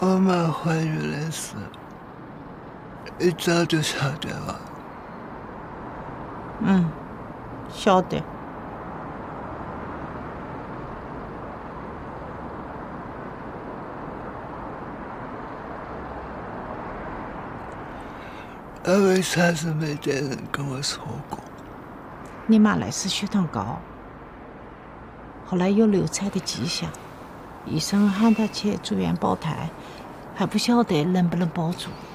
我妈怀孕的事，你早就晓得了。 晓得。 那为啥子没得人跟我说过？ 你妈那时血糖高，后来有流产的迹象，医生喊她去住院保胎，还不晓得能不能保住。